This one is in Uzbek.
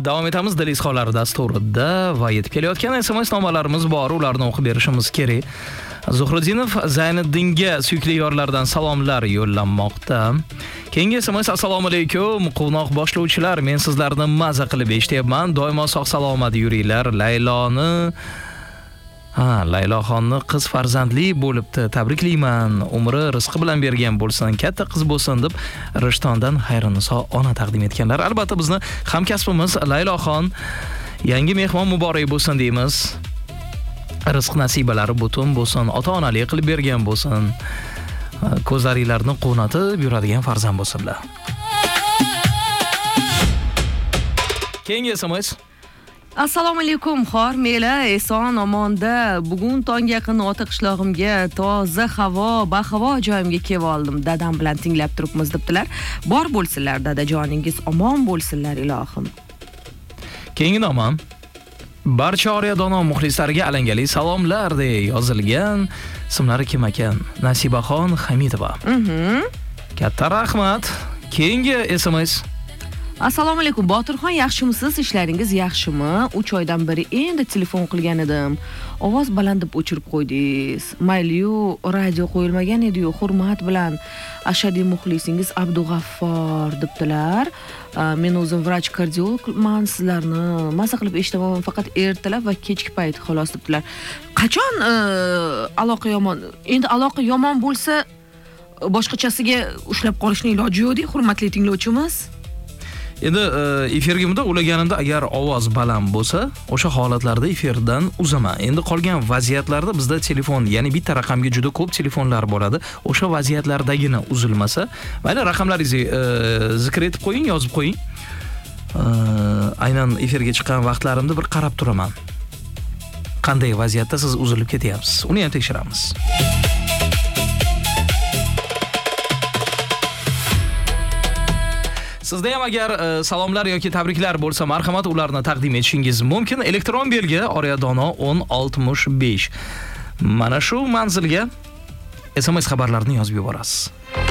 Davom etamiz Dilizxonlar dasturida va yetib kelayotgan SMS nomalarimiz bor, ularni o'qib berishimiz kerak. Zuhriddinov Zayniddinga suyukli yorlardan salomlar yo'llanmoqda. Keyingi SMS: Assalomu alaykum, quvnoq boshlovchilar, men sizlarni maza qilib eshityapman. Doimo sog' salomat yuringlar. Layloxonni qiz farzandli bo'libdi. Tabriklayman. Umri rizqi bilan bergan bo'lsin, katta qiz bo'lsin deb Rishtondan Xayriniso ona taqdim etganlar. Albatta bizni hamkasbimiz Layloxon yangi mehmon muborak bo'lsin deymiz. Rizq nasibalari butun bo'lsin, ota-onalik qilib bergan bo'lsin. Ko'zlaringlarni quvnatib yuradigan farzand bo'lsinlar. Keyingi SMS: Assalomu alaykum, xor mela eson omonda. Bugun tong yaqin ota qishlog'imga toza havo, bahavo joyimga kelib oldim. Dadam bilan tinglab turibmiz debdilar. Bor bo'lsinlar, dadajoningiz omon bo'lsinlar ilohim. Keyingi nomam barcha Oriya dono muxlislariga alangali salomlar deb yozilgan. Ismlari kim ekan? Nasibaxon Hamidova. Katta rahmat. Keyingi SMS: Assalomu alaykum Botirxon, yaxshimisiz? Ishlaringiz yaxshimi? 3 oydan beri endi telefon qilgan edim. Ovoz baland deb o'chirib qo'ydingiz. Mayli-yu, radio qo'yilmagan edi-yu, hurmat bilan ashadiy muxlisingiz Abdug'affor debdilar. Men o'zim vrach kardiologman, sizlarni maza qilib eshitaman, faqat ertalab va kechki payt xolos debdilar. Qachon aloqa yomon? Endi aloqa yomon bo'lsa, boshqachasiga ushlab qolishning iloji yo'q-ku, hurmatli tinglovchimiz. Endi efirga ulaganimda agar ovoz baland bo'lsa, o'sha holatlarda efirdan uzaman. Endi qolgan vaziyatlarda bizda telefon, ya'ni bitta raqamga juda ko'p telefonlar bo'ladi. O'sha vaziyatlardagina uzilmasa, mayli raqamlaringizni zikr etib qo'ying, yozib qo'ying. Aynan efirga chiqqan vaqtlarimda bir qarab turaman. Qanday vaziyatda siz uzilib ketyapsiz? Uni ham tekshiramiz. Sizda ham agar salomlar yoki tabriklar bo'lsa, marhamat ularni taqdim etishingiz mumkin. Elektron belgi oriyadono 1065. Mana shu manzilga SMS xabarlarini yozib yuborasiz.